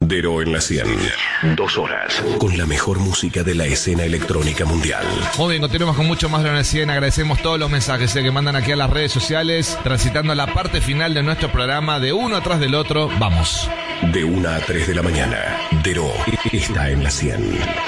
Dero en la 100. 2 horas con la mejor música de la escena electrónica mundial. Muy bien, continuamos con mucho más de la 100. Agradecemos todos los mensajes que mandan aquí a las redes sociales, transitando la parte final de nuestro programa de uno atrás del otro. Vamos. De 1 a 3 de la mañana, Dero está en la 100.